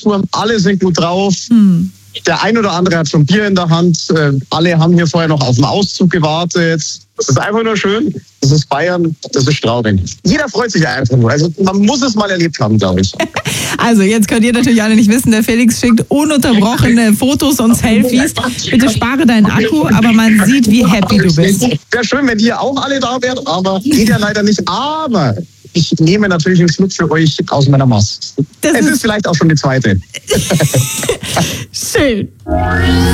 Temperatur, alle sind gut drauf. Der ein oder andere hat schon Bier in der Hand. Alle haben hier vorher noch auf den Auszug gewartet. Das ist einfach nur schön. Das ist Bayern, das ist Straubing. Jeder freut sich einfach nur. Also man muss es mal erlebt haben, glaube ich. Also jetzt könnt ihr natürlich alle nicht wissen, der Felix schickt ununterbrochene Fotos und Selfies. Bitte spare deinen Akku, aber man sieht, wie happy du bist. Wäre schön, wenn ihr auch alle da wärt, aber geht ja leider nicht. Aber ich nehme natürlich einen Schluck für euch aus meiner Maß. Es ist vielleicht auch schon die zweite. Schön.